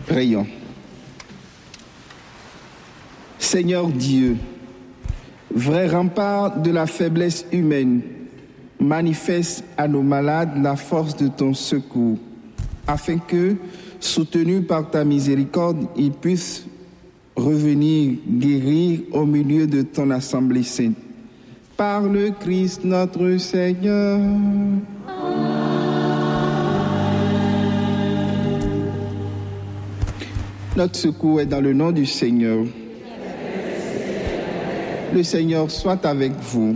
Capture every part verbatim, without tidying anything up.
Prions. Seigneur Dieu, vrai rempart de la faiblesse humaine, manifeste à nos malades la force de ton secours, afin que, soutenus par ta miséricorde, ils puissent revenir guérir au milieu de ton assemblée sainte. Par le Christ notre Seigneur. Notre secours est dans le nom du Seigneur. Le Seigneur soit avec vous.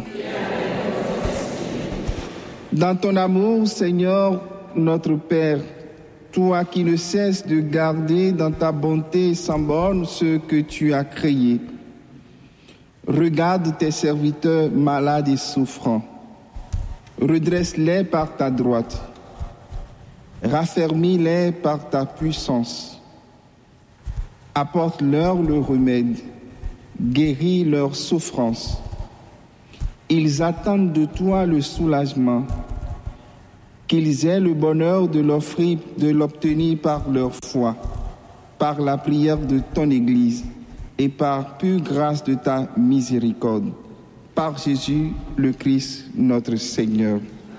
Dans ton amour, Seigneur, notre Père, toi qui ne cesses de garder dans ta bonté sans borne ce que tu as créé, regarde tes serviteurs malades et souffrants. Redresse-les par ta droite. Raffermis-les par ta puissance. Apporte-leur le remède. Guéris leurs souffrances. Ils attendent de toi le soulagement. Qu'ils aient le bonheur de l'offrir, de l'obtenir par leur foi, par la prière de ton Église et par pure grâce de ta miséricorde. Par Jésus le Christ, notre Seigneur.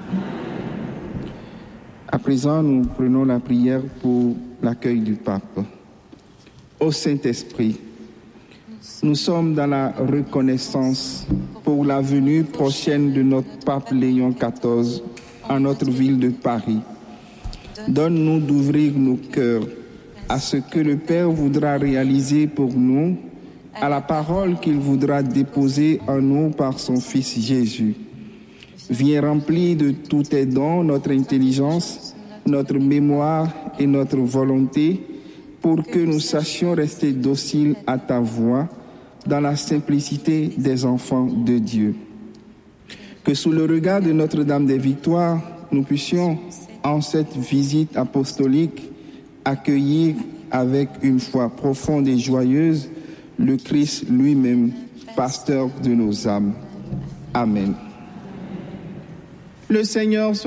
À présent, nous prenons la prière pour l'accueil du pape. Ô Saint-Esprit, nous sommes dans la reconnaissance pour la venue prochaine de notre pape Léon quatorze en notre ville de Paris. Donne-nous d'ouvrir nos cœurs à ce que le Père voudra réaliser pour nous, à la parole qu'il voudra déposer en nous par son Fils Jésus. Viens remplir de tous tes dons notre intelligence, notre mémoire et notre volonté, pour que nous sachions rester dociles à ta voix, dans la simplicité des enfants de Dieu. Que sous le regard de Notre-Dame des Victoires, nous puissions, en cette visite apostolique, accueillir avec une foi profonde et joyeuse le Christ lui-même, pasteur de nos âmes. Amen. Le Seigneur soit